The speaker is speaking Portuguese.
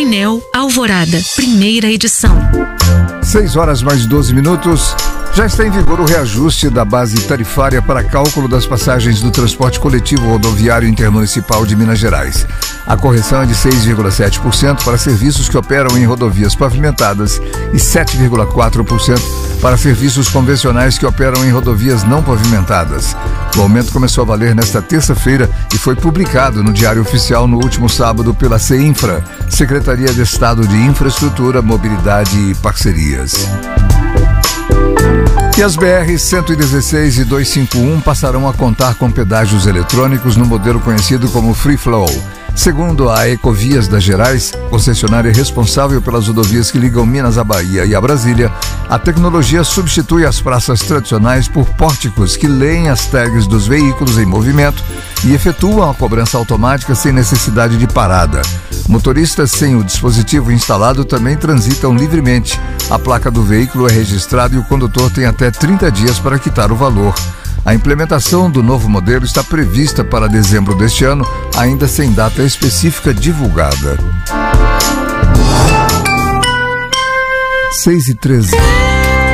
Painel Alvorada, primeira edição. 6h mais 12. Já está em vigor o reajuste da base tarifária para cálculo das passagens do transporte coletivo rodoviário intermunicipal de Minas Gerais. A correção é de 6,7% para serviços que operam em rodovias pavimentadas e 7,4% para serviços convencionais que operam em rodovias não pavimentadas. O aumento começou a valer nesta terça-feira e foi publicado no Diário Oficial no último sábado pela CEINFRA, Secretaria de Estado de Infraestrutura, Mobilidade e Parcerias. E as BR-116 e 251 passarão a contar com pedágios eletrônicos no modelo conhecido como Free Flow. Segundo a Ecovias das Gerais, concessionária responsável pelas rodovias que ligam Minas à Bahia e a Brasília, a tecnologia substitui as praças tradicionais por pórticos que leem as tags dos veículos em movimento e efetuam a cobrança automática sem necessidade de parada. Motoristas sem o dispositivo instalado também transitam livremente. A placa do veículo é registrada e o condutor tem até 30 dias para quitar o valor. A implementação do novo modelo está prevista para dezembro deste ano, ainda sem data específica divulgada. 6h13.